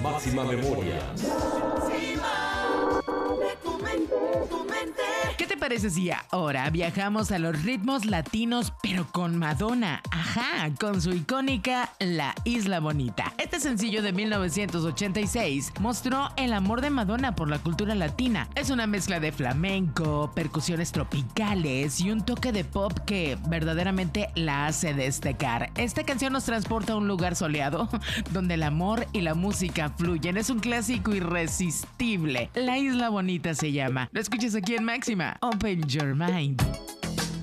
máxima memoria. ¿Qué te parece si ahora viajamos a los ritmos latinos, pero con Madonna? Ajá, con su icónica La Isla Bonita. Este sencillo de 1986 mostró el amor de Madonna por la cultura latina. Es una mezcla de flamenco, percusiones tropicales y un toque de pop que verdaderamente la hace destacar. Esta canción nos transporta a un lugar soleado, donde el amor y la música fluyen. Es un clásico irresistible. La Isla Bonita se llama. Lo escuchas aquí en Máxima. Open your mind.